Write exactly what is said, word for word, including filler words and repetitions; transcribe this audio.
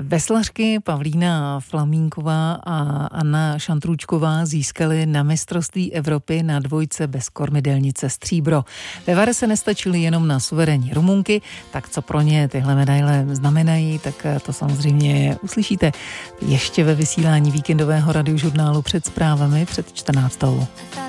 Veslařky Pavlína Flamínková a Anna Šantrůčková získaly na mistrovství Evropy na dvojce bez kormidelnice stříbro. Ve Vare se nestačily jenom na suverénní Rumunky, tak co pro ně tyhle medaile znamenají, tak to samozřejmě uslyšíte ještě ve vysílání víkendového radiožurnálu před zprávami před čtrnáctou.